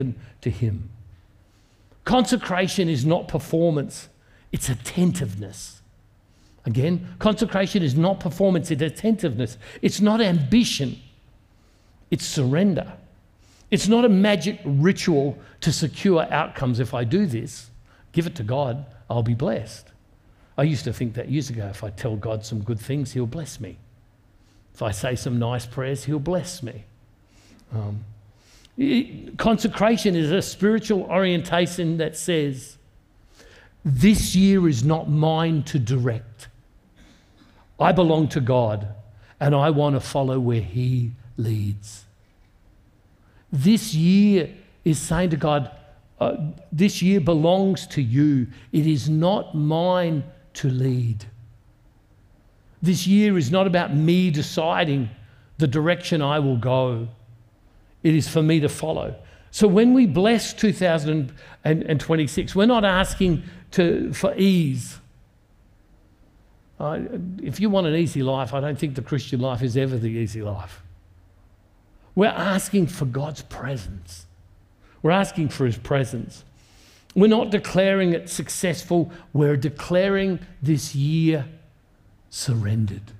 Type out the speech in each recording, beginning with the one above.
to him. Consecration is not performance, it's attentiveness. Again, consecration is not performance, it's attentiveness. It's not ambition, it's surrender. It's not a magic ritual to secure outcomes. If I do this, give it to God, I'll be blessed. I used to think that years ago, if I tell God some good things, he'll bless me. If I say some nice prayers, he'll bless me. Consecration is a spiritual orientation that says, this year is not mine to direct. I belong to God and I want to follow where he leads. This year is saying to God, this year belongs to you. It is not mine to lead. This year is not about me deciding the direction I will go. It is for me to follow. So when we bless 2026, we're not asking for ease. If you want an easy life, I don't think the Christian life is ever the easy life. We're asking for God's presence. We're asking for his presence. We're not declaring it successful. We're declaring this year surrendered.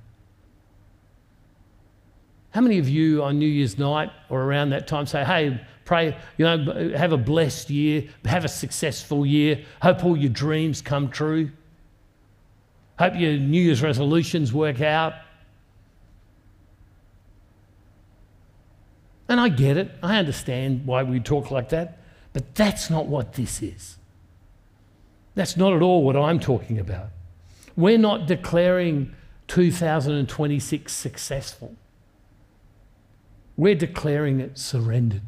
How many of you on New Year's night or around that time say, hey, pray, have a blessed year, have a successful year, hope all your dreams come true, hope your New Year's resolutions work out? And I get it. I understand why we talk like that, but that's not what this is. That's not at all what I'm talking about. We're not declaring 2026 successful. We're declaring it surrendered.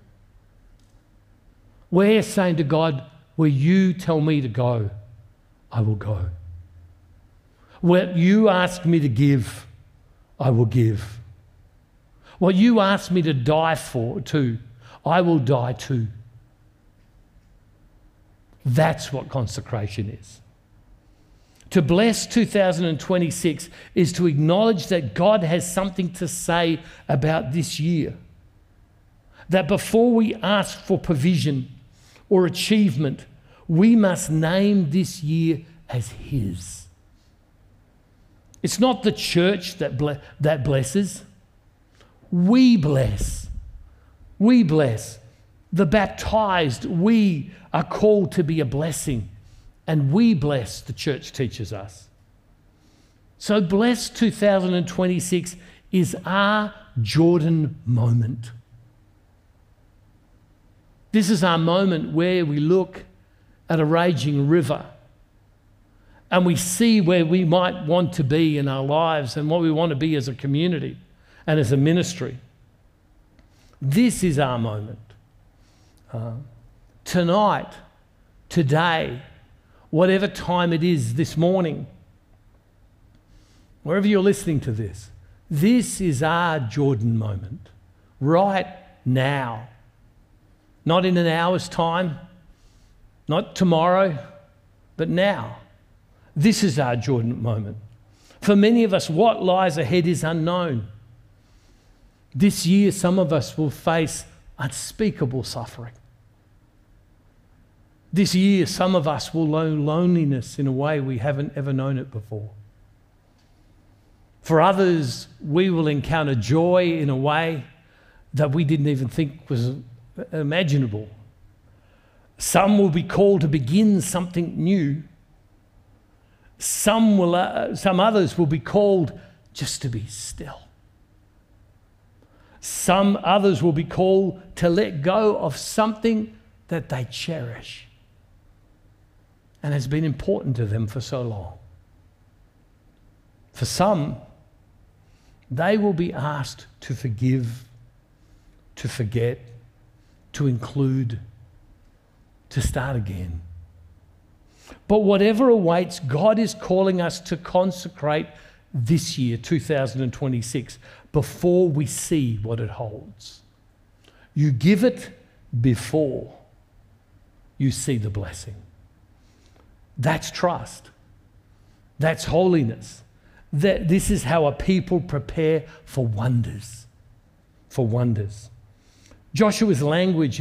We're saying to God, where you tell me to go, I will go. What you ask me to give, I will give. What you ask me to die for, too, I will die too. That's what consecration is. To bless 2026 is to acknowledge that God has something to say about this year. That before we ask for provision or achievement, we must name this year as his. It's not the church that blesses. We bless. We bless. The baptized, we are called to be a blessing. And we bless, the church teaches us. So bless 2026 is our Jordan moment. This is our moment where we look at a raging river and we see where we might want to be in our lives and what we want to be as a community and as a ministry. This is our moment. Tonight, today, whatever time it is this morning, wherever you're listening to this, this is our Jordan moment, right now. Not in an hour's time, not tomorrow, but now. This is our Jordan moment. For many of us, what lies ahead is unknown. This year, some of us will face unspeakable suffering. This year, some of us will know loneliness in a way we haven't ever known it before. For others, we will encounter joy in a way that we didn't even think was imaginable. Some will be called to begin something new. Some others will be called just to be still. Some others will be called to let go of something that they cherish and has been important to them for so long. For some, they will be asked to forgive, to forget, to include, to start again. But whatever awaits, God is calling us to consecrate this year, 2026, before we see what it holds. You give it before you see the blessing. That's trust. That's holiness. This is how a people prepare for wonders. For wonders. Joshua's language